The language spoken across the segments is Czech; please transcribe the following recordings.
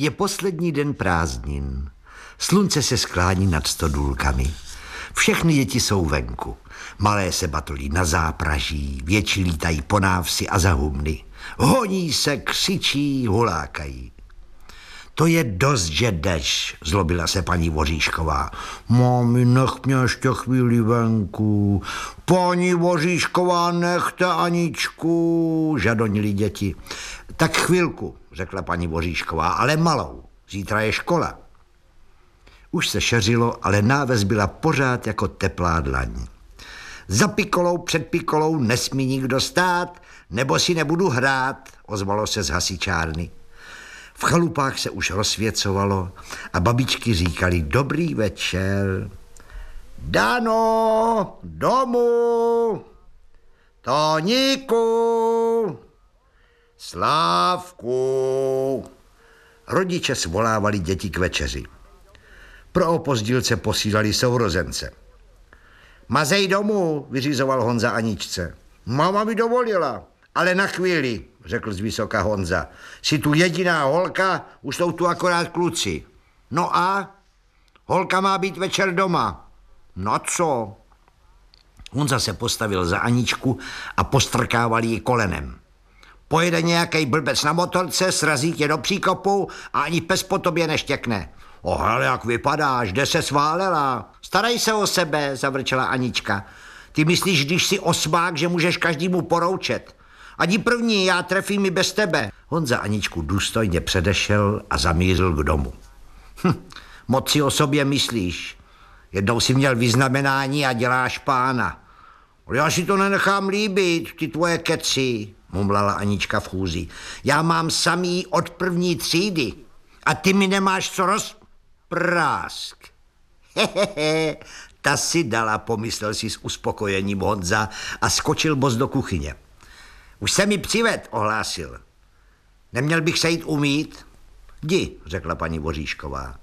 Je poslední den prázdnin. Slunce se sklání nad stodůlkami. Všechny děti jsou venku. Malé se batolí na zápraží, větší lítají po návsi a za humny. Honí se, křičí, hulákají. To je dost, že jdeš, zlobila se paní Voříšková. Mami, nech mě ještě chvíli venku. Paní Voříšková, nechte Aničku, žadonili děti. Tak chvilku, řekla paní Voříšková, ale malou. Zítra je škola. Už se šeřilo, ale náves byla pořád jako teplá dlaň. Za pikolou, před pikolou nesmí nikdo stát, nebo si nebudu hrát, ozvalo se z hasičárny. V chalupách se už rozsvěcovalo a babičky říkali dobrý večer. Dano, domů, Toníku, Slávku. Rodiče svolávali děti k večeři. Pro opozdilce posílali sourozence. Mazej domů, vyřizoval Honza Aničce. Mama mi dovolila, ale na chvíli, řekl zvysoka Honza. Jsi tu jediná holka, už jsou tu akorát kluci. No a? Holka má být večer doma. No co? Honza se postavil za Aničku a postrkával ji kolenem. Pojede nějaký blbec na motorce, srazí tě do příkopu a ani pes po tobě neštěkne. Ale jak vypadáš, kde se sválela? Starej se o sebe, zavrčela Anička. Ty myslíš, když jsi osmák, že můžeš každému poroučet? Ani první, já trefím i bez tebe. Honza Aničku důstojně předešel a zamířil k domu. Moc si o sobě myslíš. Jednou si měl vyznamenání a děláš pána. Já si to nenechám líbit, ty tvoje keci, mumlala Anička v chůzi. Já mám samý od první třídy a ty mi nemáš co rozprásk. Hehehe, ta si dala, pomyslel si s uspokojením Honza a skočil boz do kuchyně. Už se mi přived, ohlásil. Neměl bych se jít umýt? Jdi, řekla paní Voříšková.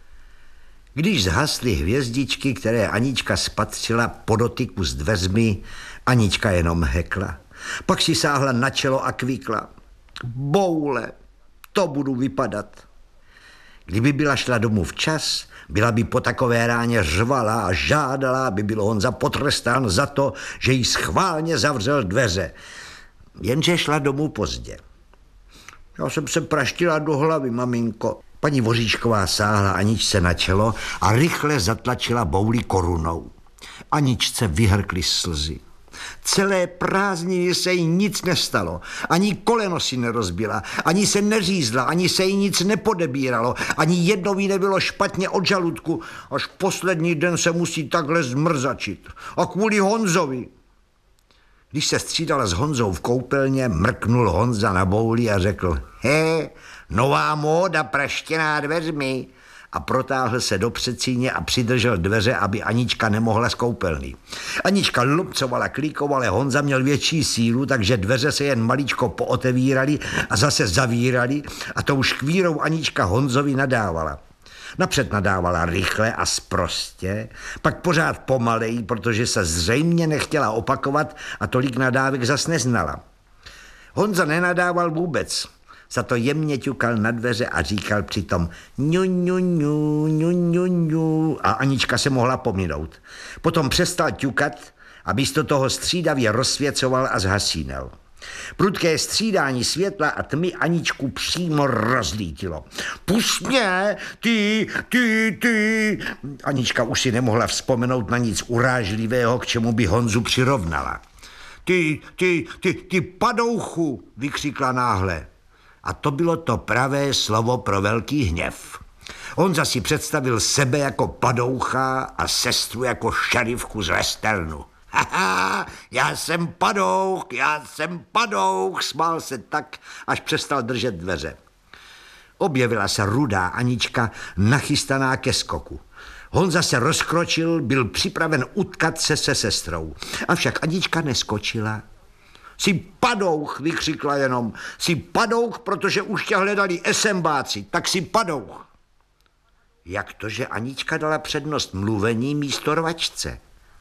Když zhasly hvězdičky, které Anička spatřila po dotyku s dveřmi, Anička jenom hekla. Pak si sáhla na čelo a kvíkla. Boule, to budu vypadat. Kdyby byla šla domů včas, byla by po takové ráně řvala a žádala, aby byl Honza potrestán za to, že jí schválně zavřel dveře. Jenže šla domů pozdě. Já jsem se praštila do hlavy, maminko. Paní Voříšková sáhla Aničce na čelo a rychle zatlačila bouli korunou. Aničce vyhrkly slzy. Celé prázdniny se jí nic nestalo. Ani koleno si nerozbila, ani se neřízla, ani se jí nic nepodebíralo, ani jednou jí nebylo špatně od žaludku. Až poslední den se musí takhle zmrzačit. A kvůli Honzovi. Když se střídala s Honzou v koupelně, mrknul Honza na bouli a řekl: nová móda praštěná dveřmi. A protáhl se do předsíně a přidržel dveře, aby Anička nemohla z koupelny. Anička lupcovala, klíkovala, Honza měl větší sílu, takže dveře se jen maličko pootevíraly a zase zavíraly a tou škvírou Anička Honzovi nadávala. Napřed nadávala rychle a sprostě, pak pořád pomaleji, protože se zřejmě nechtěla opakovat a tolik nadávek zas neznala. Honza nenadával vůbec, za to jemně ťukal na dveře a říkal přitom ňu, ňu, ňu, ňu, ňu, ňu, a Anička se mohla pominout. Potom přestal ťukat a místo toho střídavě rozsvěcoval a zhasínal. Prudké střídání světla a tmy Aničku přímo rozlítilo. Pusť mě, ty. Anička už si nemohla vzpomenout na nic urážlivého, k čemu by Honzu přirovnala. Ty padouchu, vykřikla náhle. A to bylo to pravé slovo pro velký hněv. Honza si představil sebe jako padoucha a sestru jako šerifku z westernu. Haha, já jsem padouch, smál se tak, až přestal držet dveře. Objevila se rudá Anička, nachystaná ke skoku. Honza se rozkročil, byl připraven utkat se sestrou. Avšak Anička neskočila. Jsi padouch, vykřikla jenom. Jsi padouch, protože už tě hledali esembáci, tak jsi padouch. Jak to, že Anička dala přednost mluvení místo rvačce?